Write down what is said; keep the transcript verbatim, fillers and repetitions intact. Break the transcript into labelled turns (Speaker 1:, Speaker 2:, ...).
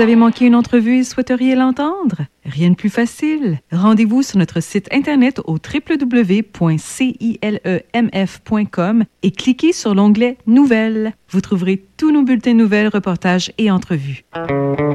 Speaker 1: avez manqué une entrevue et souhaiteriez l'entendre? Rien de plus facile. Rendez-vous sur notre site Internet au w w w point cilemf point com et cliquez sur l'onglet Nouvelles. Vous trouverez tous nos bulletins de nouvelles, reportages et entrevues.